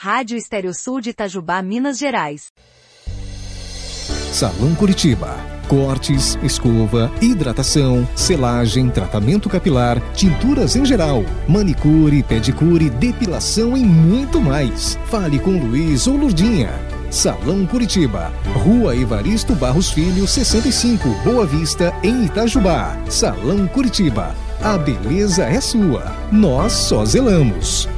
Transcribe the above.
Rádio Estéreo Sul de Itajubá, Minas Gerais. Salão Curitiba. Cortes, escova, hidratação, selagem, tratamento capilar, tinturas em geral, manicure, pedicure, depilação e muito mais. Fale com Luiz ou Lurdinha. Salão Curitiba, Rua Evaristo Barros Filho, 65, Boa Vista, em Itajubá. Salão Curitiba, a beleza é sua, nós só zelamos.